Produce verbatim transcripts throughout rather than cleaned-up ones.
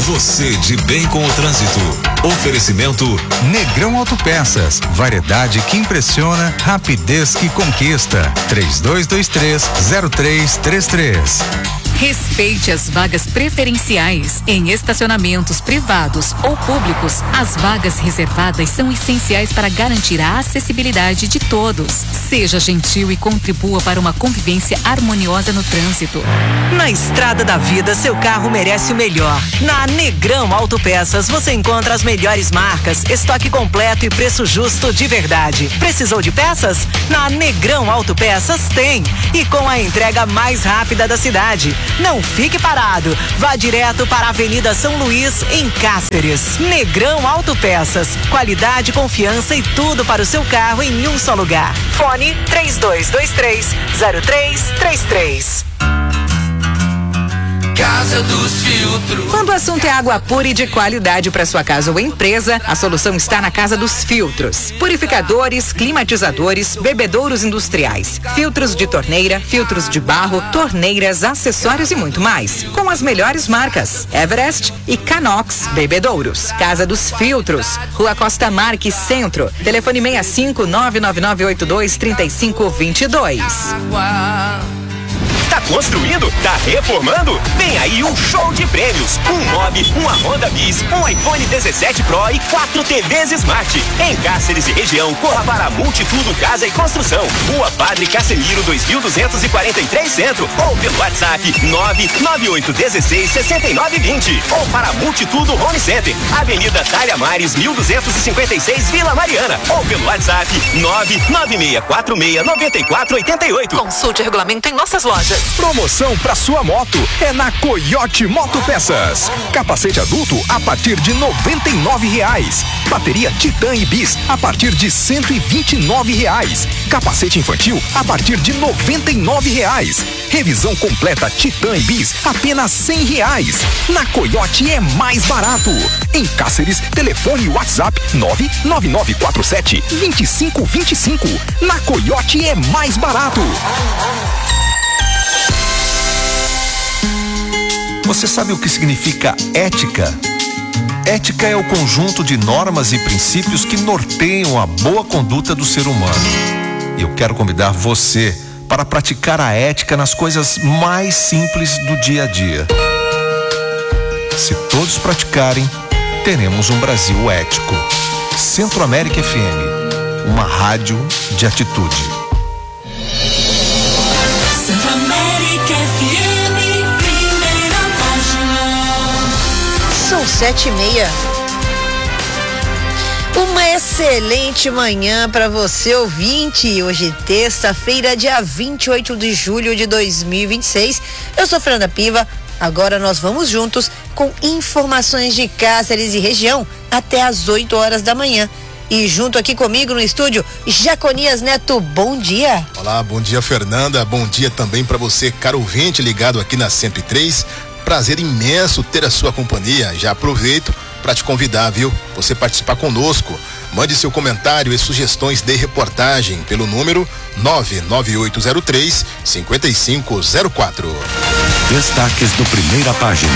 Você de bem com o trânsito. Oferecimento Negrão Autopeças. Variedade que impressiona, rapidez que conquista. três dois dois três, zero três três três. Respeite as vagas preferenciais. Em estacionamentos privados ou públicos, as vagas reservadas são essenciais para garantir a acessibilidade de todos. Seja gentil e contribua para uma convivência harmoniosa no trânsito. Na estrada da vida, seu carro merece o melhor. Na Negrão Autopeças, você encontra as melhores marcas, estoque completo e preço justo de verdade. Precisou de peças? Na Negrão Autopeças tem. E com a entrega mais rápida da cidade. Não fique parado. Vá direto para a Avenida São Luís, em Cáceres. Negrão Autopeças. Qualidade, confiança e tudo para o seu carro em um só lugar. Fone três dois dois três, zero três três três. Casa dos Filtros. Quando o assunto é água pura e de qualidade para sua casa ou empresa, a solução está na Casa dos Filtros. Purificadores, climatizadores, bebedouros industriais, filtros de torneira, filtros de barro, torneiras, acessórios e muito mais. Com as melhores marcas, Everest e Canox Bebedouros. Casa dos Filtros, Rua Costa Marques, Centro. Telefone seis cinco nove nove nove oito dois três cinco dois dois. Tá construindo? Tá reformando? Vem aí um show de prêmios. Um Mob, uma Honda Bis, um iPhone dezessete Pro e quatro T Vs Smart. Em Cáceres e região, corra para Multitudo Casa e Construção. Rua Padre Casemiro dois mil duzentos e quarenta e três Centro. Ou pelo WhatsApp nove nove oito um seis, seis nove dois zero. Ou para Multitudo Home Center. Avenida Dália Mares mil duzentos e cinquenta e seis Vila Mariana. Ou pelo WhatsApp nove nove seis quatro seis nove quatro oito oito. Consulte o regulamento em nossas lojas. Promoção para sua moto é na Coyote Motopeças. Capacete adulto a partir de noventa e nove reais. Bateria Titan e Bis a partir de cento e vinte e nove reais. Capacete infantil a partir de noventa e nove reais. Revisão completa Titan e Bis apenas cem reais. Na Coyote é mais barato. Em Cáceres, telefone WhatsApp nove nove nove quatro sete dois cinco dois cinco. Na Coyote é mais barato. Você sabe o que significa ética? Ética é o conjunto de normas e princípios que norteiam a boa conduta do ser humano. E eu quero convidar você para praticar a ética nas coisas mais simples do dia a dia. Se todos praticarem, teremos um Brasil ético. Centro-América F M, uma rádio de atitude. Centro-América F M. São sete e meia. Uma excelente manhã para você, ouvinte. Hoje, terça-feira, dia vinte e oito de julho de dois mil e vinte e seis. Eu sou Fernanda Piva. Agora nós vamos juntos com informações de Cáceres e região até às oito horas da manhã. E junto aqui comigo no estúdio, Jaconias Neto, bom dia. Olá, bom dia, Fernanda. Bom dia também para você, caro ouvinte, ligado aqui na cento e três. Prazer imenso ter a sua companhia. Já aproveito para te convidar, viu? Você participar conosco. Mande seu comentário e sugestões de reportagem pelo número nove nove oito zero três, cinco cinco zero quatro. Destaques do Primeira Página.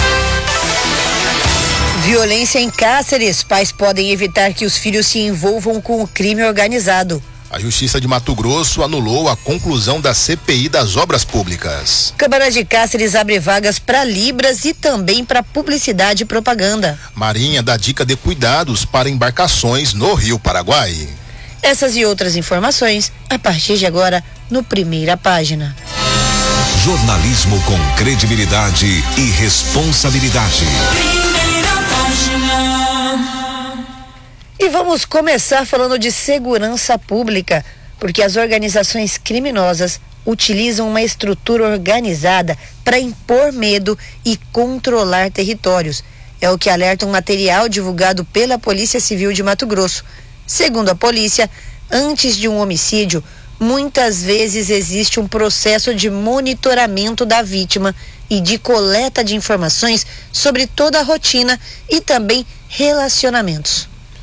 Violência em Cáceres. Pais podem evitar que os filhos se envolvam com o crime organizado. A Justiça de Mato Grosso anulou a conclusão da C P I das obras públicas. Câmara de Cáceres abre vagas para Libras e também para publicidade e propaganda. Marinha dá dica de cuidados para embarcações no Rio Paraguai. Essas e outras informações a partir de agora no Primeira Página. Jornalismo com credibilidade e responsabilidade. Primeira Página. E vamos começar falando de segurança pública, porque as organizações criminosas utilizam uma estrutura organizada para impor medo e controlar territórios. É o que alerta um material divulgado pela Polícia Civil de Mato Grosso. Segundo a polícia, antes de um homicídio, muitas vezes existe um processo de monitoramento da vítima e de coleta de informações sobre toda a rotina e também relacionamentos.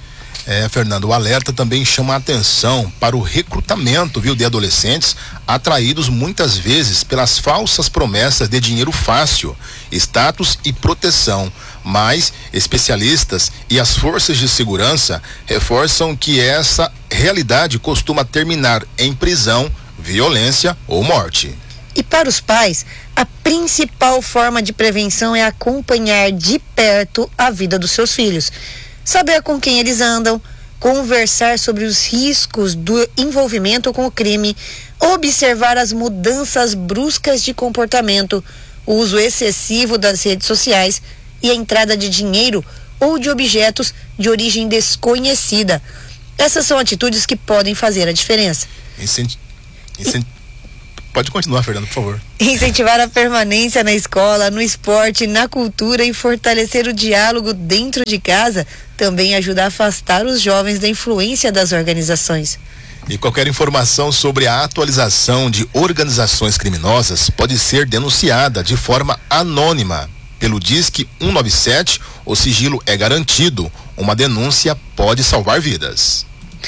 É, Fernando, o alerta também chama a atenção para o recrutamento, viu, de adolescentes atraídos muitas vezes pelas falsas promessas de dinheiro fácil, status e proteção. Mas especialistas e as forças de segurança reforçam que essa realidade costuma terminar em prisão, violência ou morte. E para os pais, a principal forma de prevenção é acompanhar de perto a vida dos seus filhos. Saber com quem eles andam, conversar sobre os riscos do envolvimento com o crime, observar as mudanças bruscas de comportamento, o uso excessivo das redes sociais e a entrada de dinheiro ou de objetos de origem desconhecida. Essas são atitudes que podem fazer a diferença. Incenti... Incenti... Pode continuar, Fernando, por favor. Incentivar a permanência na escola, no esporte, na cultura e fortalecer o diálogo dentro de casa também ajuda a afastar os jovens da influência das organizações. E qualquer informação sobre a atualização de organizações criminosas pode ser denunciada de forma anônima pelo Disque cento e noventa e sete. O sigilo é garantido. Uma denúncia pode salvar vidas.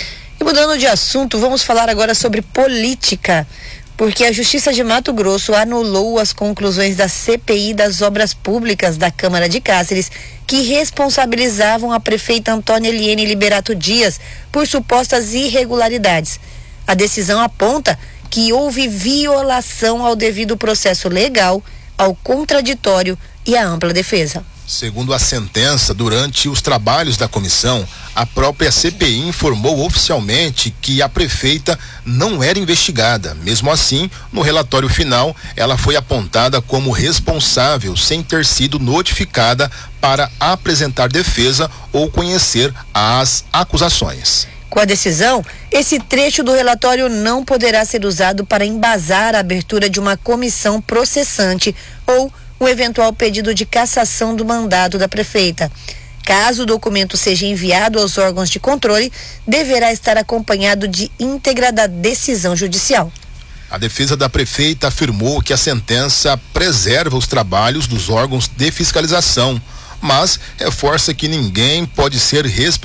E mudando de assunto, vamos falar agora sobre política. Porque a Justiça de Mato Grosso anulou as conclusões da C P I das Obras Públicas da Câmara de Cáceres, que responsabilizavam a prefeita Antônia Eliene Liberato Dias por supostas irregularidades. A decisão aponta que houve violação ao devido processo legal, ao contraditório e à ampla defesa. Segundo a sentença, durante os trabalhos da comissão, a própria C P I informou oficialmente que a prefeita não era investigada. Mesmo assim, no relatório final, ela foi apontada como responsável sem ter sido notificada para apresentar defesa ou conhecer as acusações. Com a decisão, esse trecho do relatório não poderá ser usado para embasar a abertura de uma comissão processante ou o eventual pedido de cassação do mandato da prefeita. Caso o documento seja enviado aos órgãos de controle, deverá estar acompanhado de íntegra da decisão judicial. A defesa da prefeita afirmou que a sentença preserva os trabalhos dos órgãos de fiscalização, mas reforça que ninguém pode ser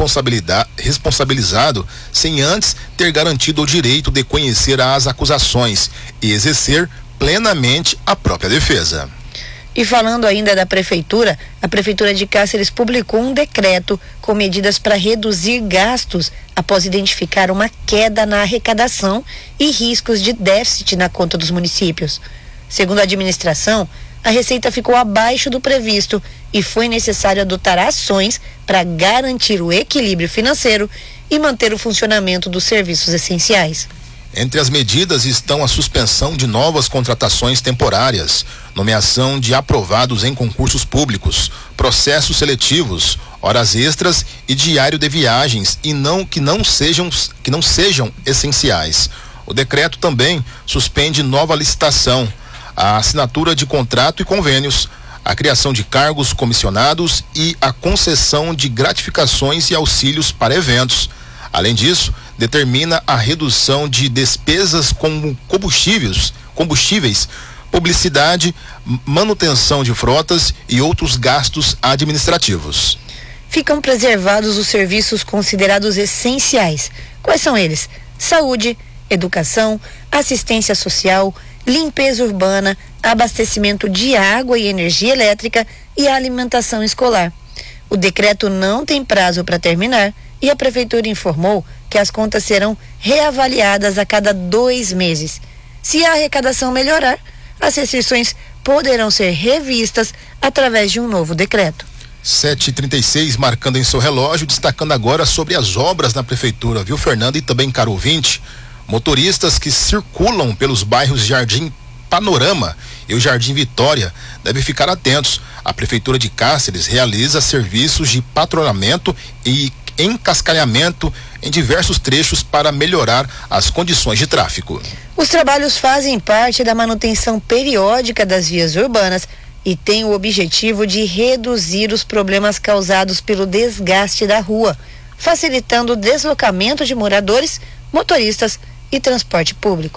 responsabilizado sem antes ter garantido o direito de conhecer as acusações e exercer plenamente a própria defesa. E falando ainda da prefeitura, a prefeitura de Cáceres publicou um decreto com medidas para reduzir gastos após identificar uma queda na arrecadação e riscos de déficit na conta dos municípios. Segundo a administração, a receita ficou abaixo do previsto e foi necessário adotar ações para garantir o equilíbrio financeiro e manter o funcionamento dos serviços essenciais. Entre as medidas estão a suspensão de novas contratações temporárias, nomeação de aprovados em concursos públicos, processos seletivos, horas extras e diário de viagens e não que não sejam que não sejam essenciais. O decreto também suspende nova licitação, a assinatura de contrato e convênios, a criação de cargos comissionados e a concessão de gratificações e auxílios para eventos. Além disso, determina a redução de despesas com combustíveis, combustíveis, publicidade, manutenção de frotas e outros gastos administrativos. Ficam preservados os serviços considerados essenciais. Quais são eles? Saúde, educação, assistência social, limpeza urbana, abastecimento de água e energia elétrica e alimentação escolar. O decreto não tem prazo para terminar e a prefeitura informou que as contas serão reavaliadas a cada dois meses. Se a arrecadação melhorar, as restrições poderão ser revistas através de um novo decreto. sete e trinta e seis, marcando em seu relógio, destacando agora sobre as obras na prefeitura, viu, Fernando? E também, caro ouvinte, motoristas que circulam pelos bairros Jardim Panorama e o Jardim Vitória devem ficar atentos. A prefeitura de Cáceres realiza serviços de patrulhamento e encascalhamento em diversos trechos para melhorar as condições de tráfego. Os trabalhos fazem parte da manutenção periódica das vias urbanas e têm o objetivo de reduzir os problemas causados pelo desgaste da rua, facilitando o deslocamento de moradores, motoristas e transporte público.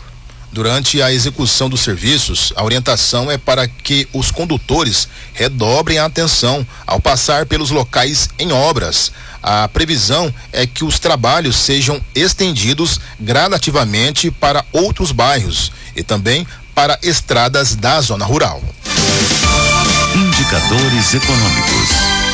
Durante a execução dos serviços, a orientação é para que os condutores redobrem a atenção ao passar pelos locais em obras. A previsão é que os trabalhos sejam estendidos gradativamente para outros bairros e também para estradas da zona rural. Indicadores econômicos.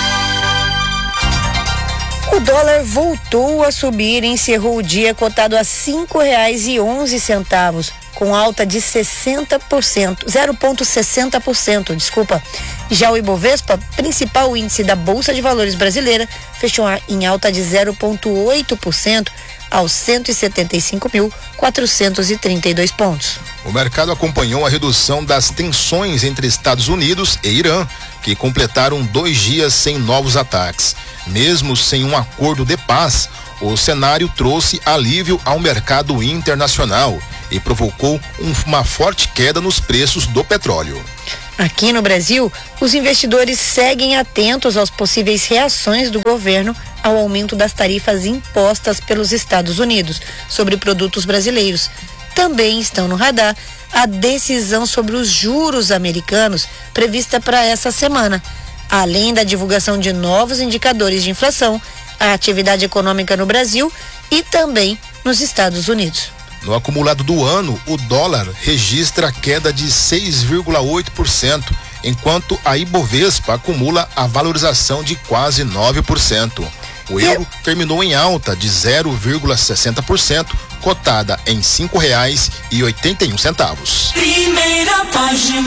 O dólar voltou a subir e encerrou o dia cotado a cinco reais e onze centavos, com alta de sessenta por cento, zero vírgula sessenta por cento, desculpa. Já o Ibovespa, principal índice da Bolsa de Valores brasileira, fechou em alta de zero vírgula oito por cento aos cento e setenta e cinco mil, quatrocentos e trinta e dois pontos. O mercado acompanhou a redução das tensões entre Estados Unidos e Irã, que completaram dois dias sem novos ataques. Mesmo sem um acordo de paz, o cenário trouxe alívio ao mercado internacional e provocou um, uma forte queda nos preços do petróleo. Aqui no Brasil, os investidores seguem atentos às possíveis reações do governo ao aumento das tarifas impostas pelos Estados Unidos sobre produtos brasileiros. Também estão no radar a decisão sobre os juros americanos prevista para essa semana, além da divulgação de novos indicadores de inflação, a atividade econômica no Brasil e também nos Estados Unidos. No acumulado do ano, o dólar registra queda de seis vírgula oito por cento, enquanto a Ibovespa acumula a valorização de quase nove por cento. O euro terminou em alta de zero vírgula sessenta por cento, cotada em cinco reais e oitenta e um centavos. Primeira página.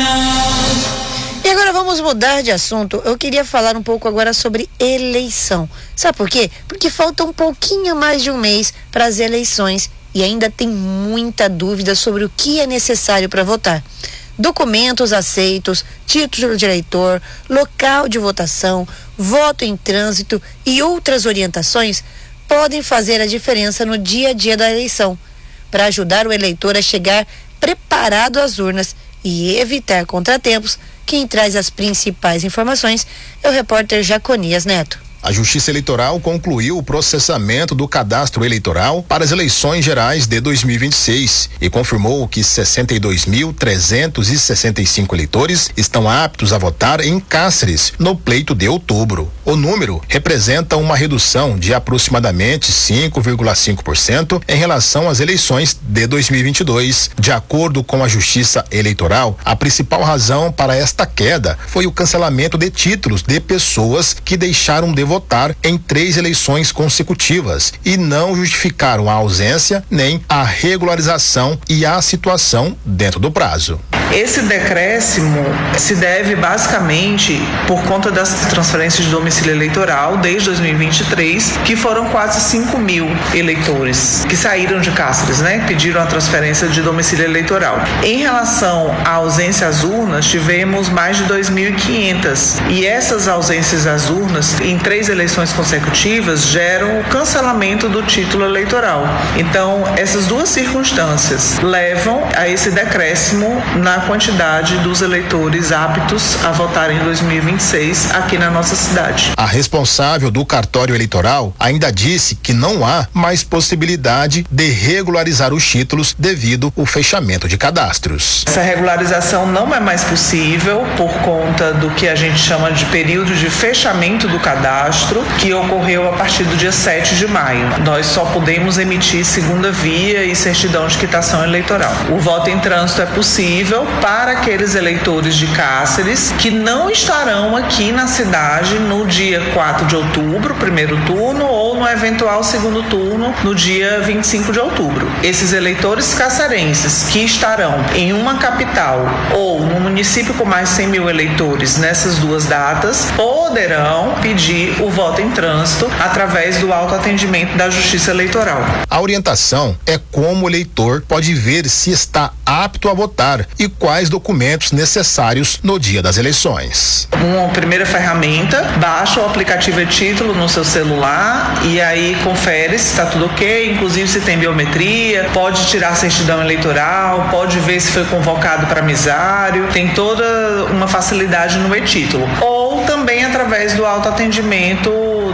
E agora vamos mudar de assunto. Eu queria falar um pouco agora sobre eleição. Sabe por quê? Porque falta um pouquinho mais de um mês para as eleições e ainda tem muita dúvida sobre o que é necessário para votar. Documentos aceitos, título de eleitor, local de votação, voto em trânsito e outras orientações podem fazer a diferença no dia a dia da eleição, para ajudar o eleitor a chegar preparado às urnas e evitar contratempos. Quem traz as principais informações é o repórter Jaconias Neto. A Justiça Eleitoral concluiu o processamento do cadastro eleitoral para as eleições gerais de dois mil e vinte e seis e confirmou que sessenta e dois mil trezentos e sessenta e cinco eleitores estão aptos a votar em Cáceres no pleito de outubro. O número representa uma redução de aproximadamente cinco vírgula cinco por cento em relação às eleições de dois mil e vinte e dois. De acordo com a Justiça Eleitoral, a principal razão para esta queda foi o cancelamento de títulos de pessoas que deixaram de votar em três eleições consecutivas e não justificaram a ausência nem a regularização e a situação dentro do prazo. Esse decréscimo se deve basicamente por conta das transferências de domicílio eleitoral desde dois mil e vinte e três, que foram quase cinco mil eleitores que saíram de Cáceres, né? Pediram a transferência de domicílio eleitoral. Em relação à ausência às urnas, tivemos mais de dois mil e quinhentas e essas ausências às urnas em três eleições consecutivas geram o cancelamento do título eleitoral. Então, essas duas circunstâncias levam a esse decréscimo na quantidade dos eleitores aptos a votar em dois mil e vinte e seis aqui na nossa cidade. A responsável do cartório eleitoral ainda disse que não há mais possibilidade de regularizar os títulos devido ao fechamento de cadastros. Essa regularização não é mais possível por conta do que a gente chama de período de fechamento do cadastro, que ocorreu a partir do dia sete de maio. Nós só podemos emitir segunda via e certidão de quitação eleitoral. O voto em trânsito é possível para aqueles eleitores de Cáceres que não estarão aqui na cidade no dia quatro de outubro, primeiro turno, ou no eventual segundo turno, no dia vinte e cinco de outubro. Esses eleitores cacerenses que estarão em uma capital ou no município com mais de cem mil eleitores nessas duas datas poderão pedir o voto em trânsito através do autoatendimento da Justiça Eleitoral. A orientação é como o eleitor pode ver se está apto a votar e quais documentos necessários no dia das eleições. Uma primeira ferramenta, baixa o aplicativo e-título no seu celular e aí confere se está tudo ok, inclusive se tem biometria, pode tirar a certidão eleitoral, pode ver se foi convocado para misário, tem toda uma facilidade no e-título. Ou também através do autoatendimento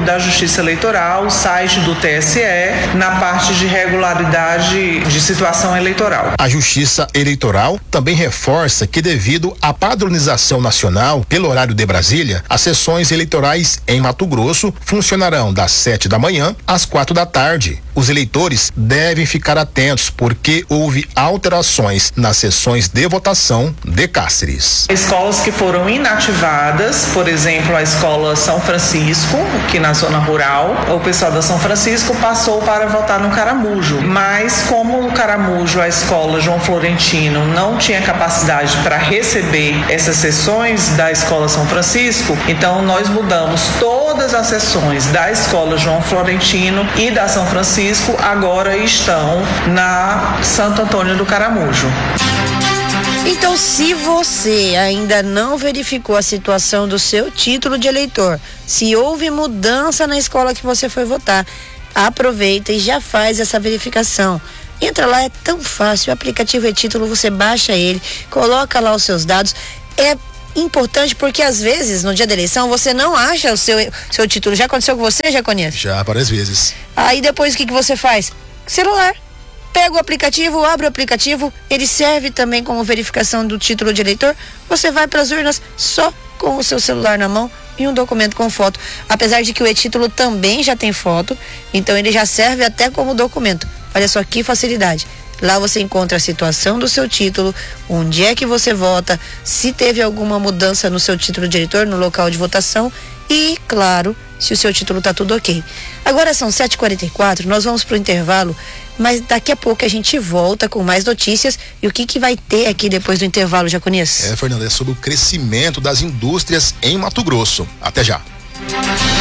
da Justiça Eleitoral, site do T S E, na parte de regularidade de situação eleitoral. A Justiça Eleitoral também reforça que, devido à padronização nacional pelo horário de Brasília, as sessões eleitorais em Mato Grosso funcionarão das sete da manhã às quatro da tarde. Os eleitores devem ficar atentos porque houve alterações nas sessões de votação de Cáceres. Escolas que foram inativadas, por exemplo, a escola São Francisco, que na zona rural, o pessoal da São Francisco passou para votar no Caramujo, mas como no Caramujo a escola João Florentino não tinha capacidade para receber essas sessões da escola São Francisco, então nós mudamos todas as sessões da escola João Florentino e da São Francisco, agora estão na Santo Antônio do Caramujo. Então, se você ainda não verificou a situação do seu título de eleitor, se houve mudança na escola que você foi votar, aproveita e já faz essa verificação. Entra lá, é tão fácil, o aplicativo e-título, você baixa ele, coloca lá os seus dados. É importante porque às vezes no dia da eleição você não acha o seu, seu título. Já aconteceu com você, já conhece? Já, várias vezes. Aí depois o que, que você faz? Celular. Pega o aplicativo, abre o aplicativo, ele serve também como verificação do título de eleitor. Você vai para as urnas só com o seu celular na mão e um documento com foto. Apesar de que o e-título também já tem foto, então ele já serve até como documento. Olha só que facilidade. Lá você encontra a situação do seu título, onde é que você vota, se teve alguma mudança no seu título de eleitor, no local de votação e, claro, se o seu título está tudo ok. Agora são sete e quarenta e quatro, nós vamos para o intervalo, mas daqui a pouco a gente volta com mais notícias. E o que que vai ter aqui depois do intervalo, Jaconias? É, Fernanda, é sobre o crescimento das indústrias em Mato Grosso. Até já.